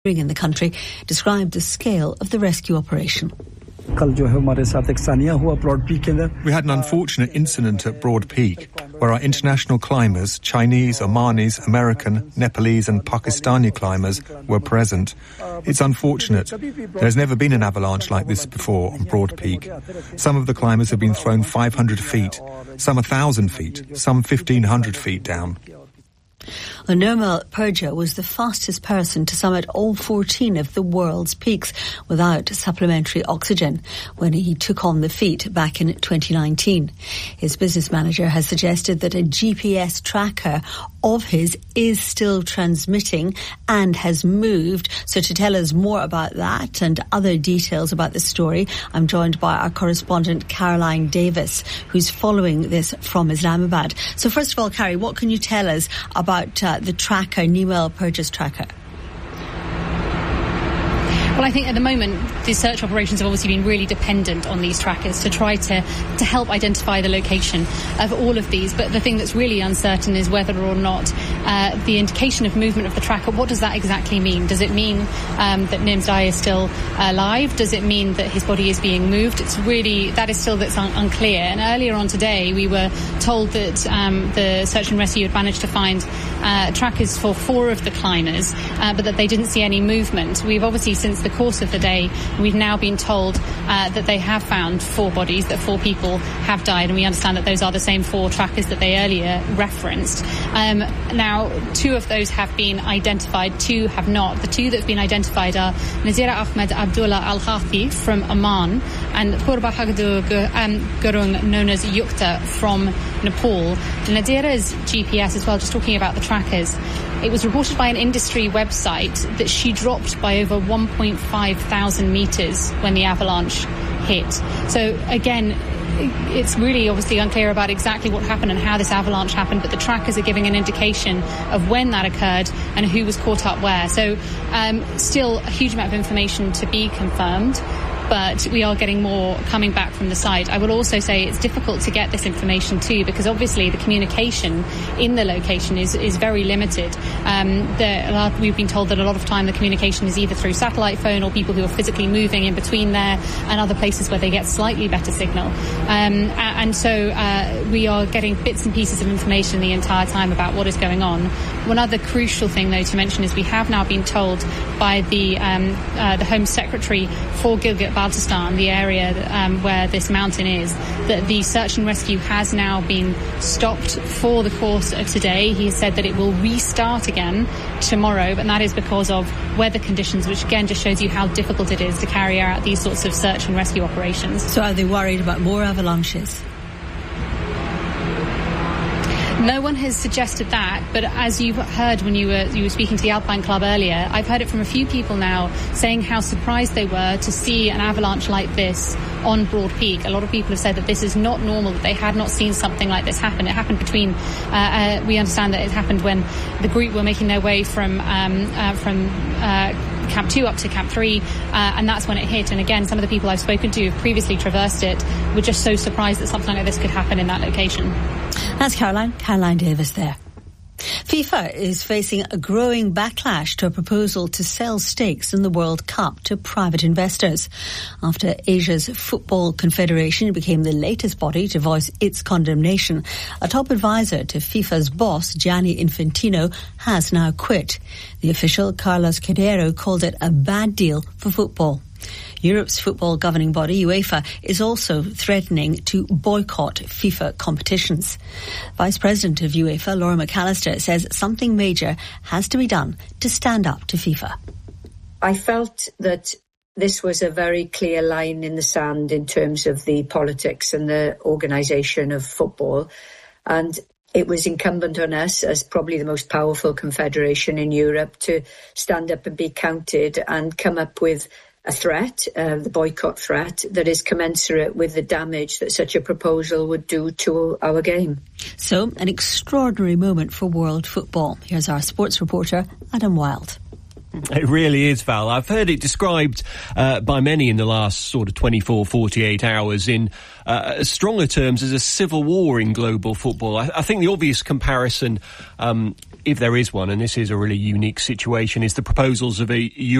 in the country described the scale of the rescue operation. We had an unfortunate incident at Broad Peak where our international climbers, Chinese, Omanis, American, Nepalese and Pakistani climbers were present. It's unfortunate. There's never been an avalanche like this before on Broad Peak. Some of the climbers have been thrown 500 feet, some 1,000 feet, some 1,500 feet down. Nirmal Purja was the fastest person to summit all 14 of the world's peaks without supplementary oxygen when he took on the feat back in 2019. His business manager has suggested that a GPS tracker of his is still transmitting and has moved. So to tell us more about that and other details about the story, I'm joined by our correspondent Caroline Davis, who's following this from Islamabad. So first of all, Carrie, what can you tell us about the tracker, Nirmal Purja's tracker? Well, I think at the moment the search operations have obviously been really dependent on these trackers to try to help identify the location of all of these. But the thing that's really uncertain is whether or not the indication of movement of the tracker, what does that exactly mean? Does it mean that Nim's Dai is still alive? Does it mean that his body is being moved? It's really, that is still that's unclear. And earlier on today we were told that the search and rescue had managed to find trackers for 4 of the climbers, but that they didn't see any movement. We've obviously, since the course of the day, we've now been told that they have found 4 bodies, that 4 people have died, and we understand that those are the same 4 trackers that they earlier referenced. Now, 2 of those have been identified, 2 have not. The 2 that have been identified are Nazira Ahmed Abdullah Al-Hathi from Oman and Qurba Gurung, known as Yukta, from Nepal. Nadira's GPS as well, just talking about the trackers, it was reported by an industry website that she dropped by over 1,500 metres when the avalanche hit. So again, it's really obviously unclear about exactly what happened and how this avalanche happened, but the trackers are giving an indication of when that occurred and who was caught up where. So still a huge amount of information to be confirmed, but we are getting more coming back from the site. I will also say it's difficult to get this information too, because obviously the communication in the location is very limited. We've been told that a lot of time the communication is either through satellite phone or people who are physically moving in between there and other places where they get slightly better signal. And so we are getting bits and pieces of information the entire time about what is going on. One other crucial thing, though, to mention is we have now been told by the Home Secretary for Gilgit-Baltistan, the area where this mountain is, that the search and rescue has now been stopped for the course of today. He has said that it will restart again tomorrow, and that is because of weather conditions, which again just shows you how difficult it is to carry out these sorts of search and rescue operations. So are they worried about more avalanches? No one has suggested that, but as you heard when you were speaking to the Alpine Club earlier, I've heard it from a few people now saying how surprised they were to see an avalanche like this on Broad Peak. A lot of people have said that this is not normal, that they had not seen something like this happen. It happened between, we understand that it happened when the group were making their way from Camp 2 up to Camp 3, and that's when it hit. And again, some of the people I've spoken to who've previously traversed it were just so surprised that something like this could happen in that location. That's Caroline Davis there. FIFA is facing a growing backlash to a proposal to sell stakes in the World Cup to private investors. After Asia's Football Confederation became the latest body to voice its condemnation, a top advisor to FIFA's boss, Gianni Infantino, has now quit. The official, Carlos Queiro, called it a bad deal for football. Europe's football governing body, UEFA, is also threatening to boycott FIFA competitions. Vice President of UEFA, Laura McAllister, says something major has to be done to stand up to FIFA. I felt that this was a very clear line in the sand in terms of the politics and the organisation of football, and it was incumbent on us, as probably the most powerful confederation in Europe, to stand up and be counted and come up with a threat, the boycott threat, that is commensurate with the damage that such a proposal would do to our game. So, an extraordinary moment for world football. Here's our sports reporter, Adam Wilde. It really is, Val. I've heard it described by many in the last sort of 24, 48 hours in stronger terms as a civil war in global football. I think the obvious comparison if there is one, and this is a really unique situation, is the proposals of a